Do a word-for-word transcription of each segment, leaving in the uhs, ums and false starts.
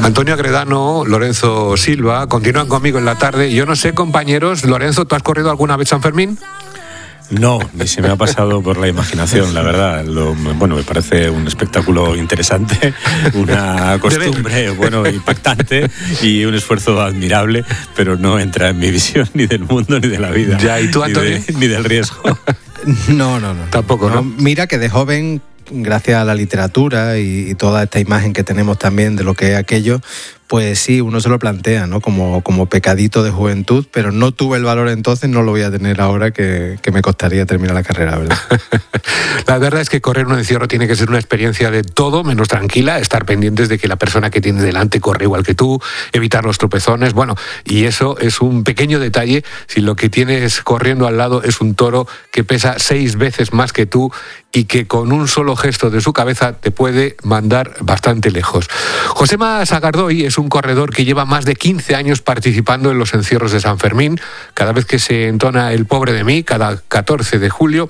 Antonio Agredano, Lorenzo Silva, continúan conmigo en la tarde. Yo no sé, compañeros, Lorenzo, ¿tú has corrido alguna vez San Fermín? No, ni se me ha pasado por la imaginación, la verdad. Lo, bueno, me parece un espectáculo interesante, una costumbre, bueno, impactante y un esfuerzo admirable, pero no entra en mi visión ni del mundo ni de la vida. Ya, ¿y tú, Antonio? Ni, de, ni del riesgo. No, no, no. Tampoco, ¿no? no. Mira que de joven, gracias a la literatura y, y toda esta imagen que tenemos también de lo que es aquello, pues sí, uno se lo plantea, ¿no? Como, como pecadito de juventud, pero no tuve el valor entonces, no lo voy a tener ahora, que, que me costaría terminar la carrera, ¿verdad? La verdad es que correr un encierro tiene que ser una experiencia de todo menos tranquila, estar pendientes de que la persona que tienes delante corre igual que tú, evitar los tropezones, bueno, y eso es un pequeño detalle si lo que tienes corriendo al lado es un toro que pesa seis veces más que tú y que con un solo gesto de su cabeza te puede mandar bastante lejos. Josema Sagardoy es un corredor que lleva más de quince años participando en los encierros de San Fermín. Cada vez que se entona el pobre de mí, cada catorce de julio,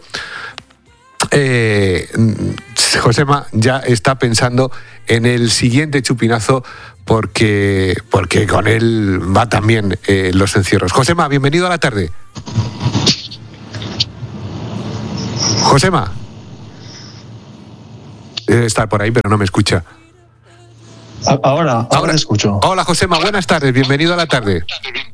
eh, Josema ya está pensando en el siguiente chupinazo porque, porque con él va también eh, los encierros. Josema, bienvenido a la tarde. Josema. Debe estar por ahí, pero no me escucha. Ahora, ahora, ahora escucho. Hola, Josema, buenas tardes, bienvenido a la tarde.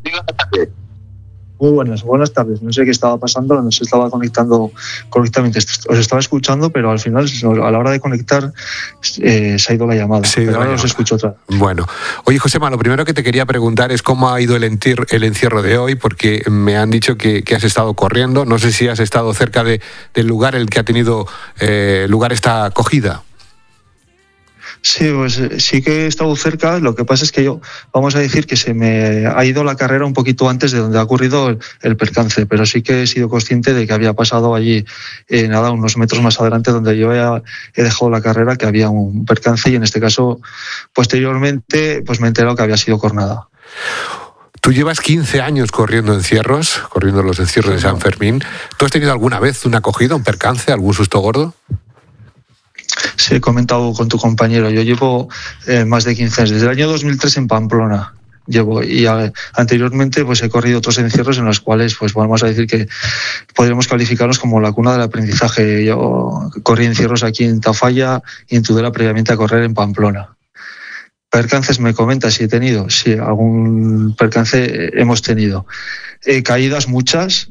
Muy buenas, buenas tardes. No sé qué estaba pasando, no se estaba conectando correctamente. Os estaba escuchando, pero al final, a la hora de conectar, eh, se ha ido la llamada. Sí, pero ahora llamada. os escucho otra. Bueno, oye, Josema, lo primero que te quería preguntar es cómo ha ido el, entir, el encierro de hoy, porque me han dicho que, que has estado corriendo. No sé si has estado cerca de, del lugar en el que ha tenido eh, lugar esta acogida. Sí, pues sí que he estado cerca. Lo que pasa es que yo, vamos a decir que se me ha ido la carrera un poquito antes de donde ha ocurrido el, el percance, pero sí que he sido consciente de que había pasado allí, eh, nada, unos metros más adelante donde yo he, he dejado la carrera, que había un percance y en este caso, posteriormente, pues me he enterado que había sido cornada. Tú llevas quince años corriendo encierros, corriendo los encierros de San Fermín. ¿Tú has tenido alguna vez una acogida, un percance, algún susto gordo? Sí, he comentado con tu compañero. Yo llevo eh, más de quince años, desde el año dos mil tres en Pamplona. Llevo y a, anteriormente pues he corrido otros encierros en los cuales pues vamos a decir que podríamos calificarlos como la cuna del aprendizaje. Yo corrí encierros aquí en Tafalla y en Tudela previamente a correr en Pamplona. ¿Percances me comentas si he tenido? Sí, algún percance hemos tenido. Eh, caídas muchas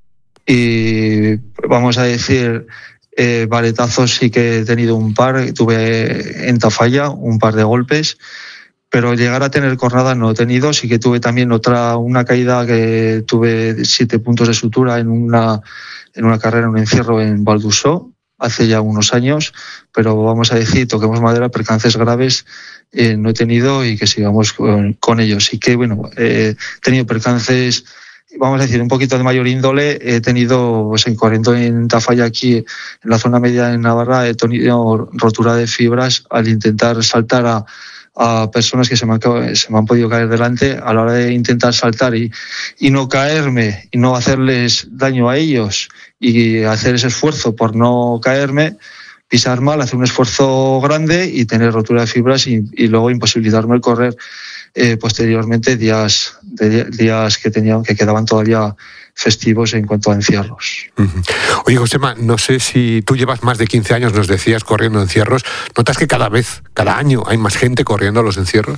y vamos a decir... Eh, valetazos sí que he tenido un par, tuve en Tafalla un par de golpes, pero llegar a tener cornada no he tenido. Sí que tuve también otra, una caída que tuve siete puntos de sutura en una, en una carrera, en un encierro en Valdusó, hace ya unos años, pero vamos a decir, toquemos madera, percances graves eh, no he tenido y que sigamos con, con ellos. Sí que, bueno, eh, he tenido percances, vamos a decir, un poquito de mayor índole. He tenido, pues, en corriendo en Tafalla aquí, en la zona media de Navarra, he tenido rotura de fibras al intentar saltar a, a personas que se me, han, se me han podido caer delante. A la hora de intentar saltar y, y no caerme y no hacerles daño a ellos y hacer ese esfuerzo por no caerme, pisar mal, hacer un esfuerzo grande y tener rotura de fibras y, y luego imposibilitarme el correr. Eh, posteriormente días de, días que tenían que quedaban todavía festivos en cuanto a encierros. Uh-huh. Oye, Josema, no sé si tú llevas más de quince años, nos decías, corriendo encierros. ¿Notas que cada vez, cada año, hay más gente corriendo a los encierros?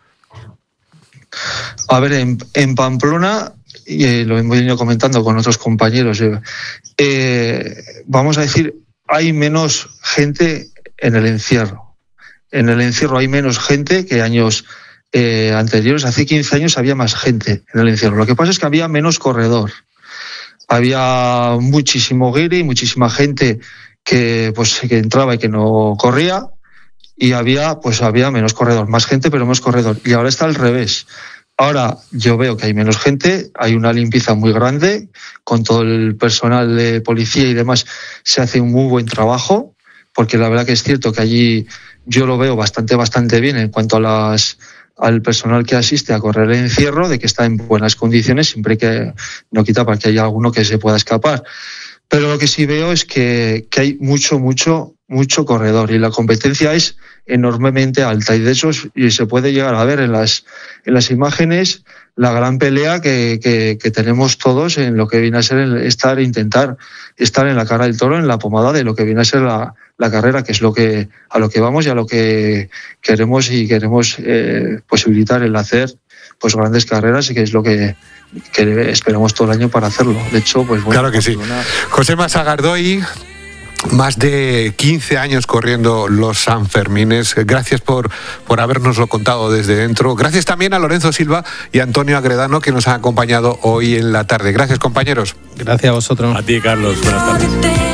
A ver, en, en Pamplona, y eh, lo hemos venido comentando con otros compañeros, eh, eh, vamos a decir, hay menos gente en el encierro. En el encierro hay menos gente que años Eh, anteriores. Hace quince años había más gente en el encierro. Lo que pasa es que había menos corredor. Había muchísimo guiri, muchísima gente que pues que entraba y que no corría, y había pues había menos corredor, más gente pero menos corredor. Y ahora está al revés. Ahora yo veo que hay menos gente, hay una limpieza muy grande, con todo el personal de policía y demás se hace un muy buen trabajo, porque la verdad que es cierto que allí yo lo veo bastante, bastante bien en cuanto a las al personal que asiste a correr el encierro, de que está en buenas condiciones, siempre que no quita para que haya alguno que se pueda escapar. pero lo que sí veo es que, que hay mucho, mucho, mucho corredor y la competencia es enormemente alta y de hecho y se puede llegar a ver en las, en las imágenes la gran pelea que, que, que tenemos todos en lo que viene a ser el estar, intentar estar en la cara del toro, en la pomada de lo que viene a ser la, la carrera, que es lo que a lo que vamos y a lo que queremos y queremos eh, posibilitar el hacer pues grandes carreras y que es lo que, que esperamos todo el año para hacerlo. De hecho, pues bueno, claro que sí. Josema Sagardoy, más de quince años corriendo los Sanfermines. Gracias por, por habernoslo contado desde dentro. Gracias también a Lorenzo Silva y Antonio Agredano, que nos han acompañado hoy en la tarde. Gracias, compañeros. Gracias a vosotros. A ti, Carlos. Buenas tardes.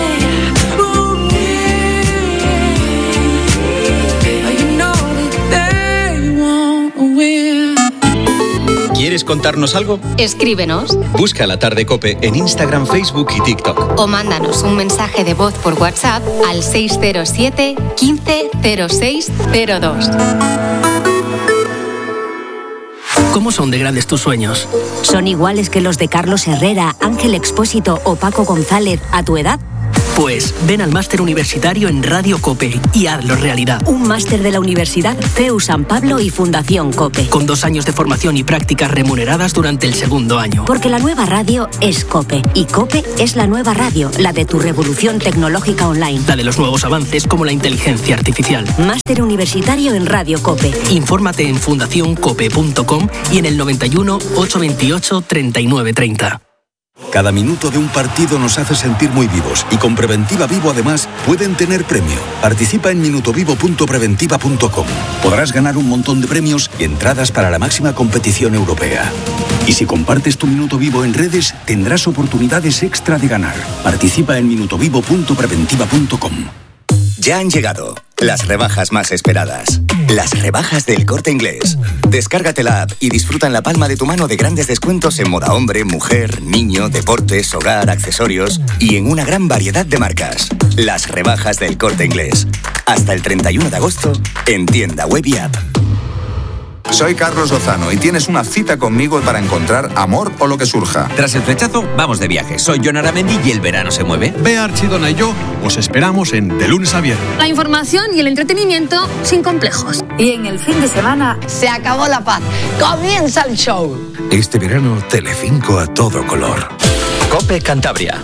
¿Quieres contarnos algo? Escríbenos. Busca La Tarde COPE en Instagram, Facebook y TikTok. O mándanos un mensaje de voz por WhatsApp al seis cero siete, quince, cero seis cero dos. ¿Cómo son de grandes tus sueños? ¿Son iguales que los de Carlos Herrera, Ángel Expósito o Paco González a tu edad? Pues ven al máster universitario en Radio COPE y hazlo realidad. Un máster de la Universidad C E U San Pablo y Fundación COPE. Con dos años de formación y prácticas remuneradas durante el segundo año. Porque la nueva radio es COPE y COPE es la nueva radio, la de tu revolución tecnológica online. La de los nuevos avances como la inteligencia artificial. Máster universitario en Radio COPE. Infórmate en fundación cope punto com y en el noventa y uno, ochocientos veintiocho, treinta y nueve treinta. Cada minuto de un partido nos hace sentir muy vivos y con Preventiva Vivo además pueden tener premio. Participa en minutovivo punto preventiva punto com. Podrás ganar un montón de premios y entradas para la máxima competición europea. Y si compartes tu minuto vivo en redes, tendrás oportunidades extra de ganar. Participa en minutovivo punto preventiva punto com. Ya han llegado las rebajas más esperadas. Las rebajas del Corte Inglés. Descárgate la app y disfruta en la palma de tu mano de grandes descuentos en moda hombre, mujer, niño, deportes, hogar, accesorios y en una gran variedad de marcas. Las rebajas del Corte Inglés. Hasta el treinta y uno de agosto en tienda web y app. Soy Carlos Lozano y tienes una cita conmigo para encontrar amor o lo que surja. Tras el flechazo, vamos de viaje. Soy Jon Aramendi y el verano se mueve. Bea Archidona y yo os esperamos en De Lunes a Viernes. La información y el entretenimiento sin complejos. Y en el fin de semana se acabó la paz. Comienza el show. Este verano, Telecinco a todo color. COPE Cantabria.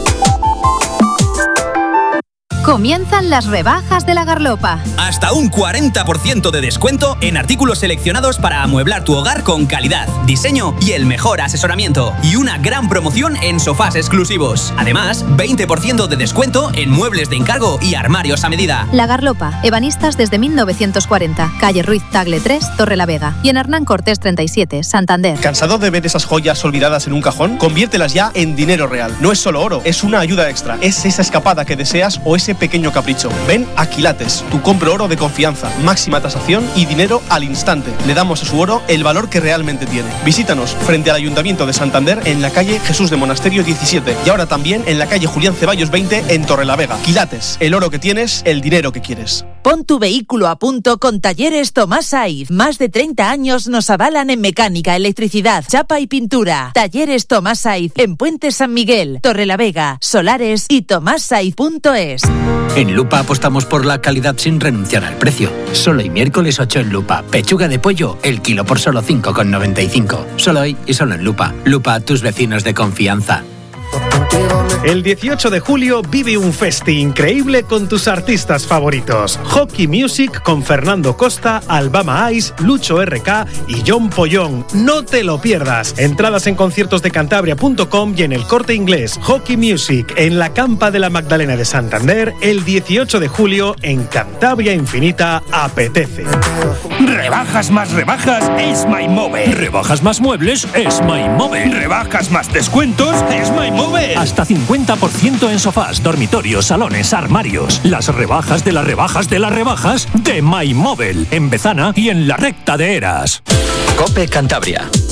Comienzan las rebajas de la Garlopa. Hasta un cuarenta por ciento de descuento en artículos seleccionados para amueblar tu hogar con calidad, diseño y el mejor asesoramiento. Y una gran promoción en sofás exclusivos. Además, veinte por ciento de descuento en muebles de encargo y armarios a medida. La Garlopa, ebanistas desde mil novecientos cuarenta. Calle Ruiz Tagle tres, Torrelavega. Y en Hernán Cortés treinta y siete, Santander. ¿Cansado de ver esas joyas olvidadas en un cajón? Conviértelas ya en dinero real. No es solo oro, es una ayuda extra. Es esa escapada que deseas o ese pequeño capricho. Ven a Quilates, tu compro oro de confianza, máxima tasación y dinero al instante. Le damos a su oro el valor que realmente tiene. Visítanos frente al Ayuntamiento de Santander en la calle Jesús de Monasterio diecisiete y ahora también en la calle Julián Ceballos veinte en Torrelavega. Quilates, el oro que tienes, el dinero que quieres. Pon tu vehículo a punto con Talleres Tomás Saiz. Más de treinta años nos avalan en mecánica, electricidad, chapa y pintura. Talleres Tomás Saiz en Puente San Miguel, Torrelavega, Solares y tomás saiz punto es. En Lupa apostamos por la calidad sin renunciar al precio. Solo hoy miércoles ocho en Lupa. Pechuga de pollo, el kilo por solo cinco con noventa y cinco. Solo hoy y solo en Lupa. Lupa, tus vecinos de confianza. El dieciocho de julio vive un festi increíble con tus artistas favoritos. Hockey Music con Fernando Costa, Albama Ice, Lucho R K y John Pollón. No te lo pierdas. Entradas en conciertos de cantabria punto com y en el Corte Inglés. Hockey Music en la Campa de la Magdalena de Santander el dieciocho de julio en Cantabria Infinita Apetece. Rebajas más rebajas es MyMobile. Rebajas más muebles es MyMobile. Rebajas más descuentos es MyMobile. Hasta cincuenta por ciento en sofás, dormitorios, salones, armarios. Las rebajas de las rebajas de las rebajas de MyMobile. En Bezana y en la Recta de Eras. COPE Cantabria.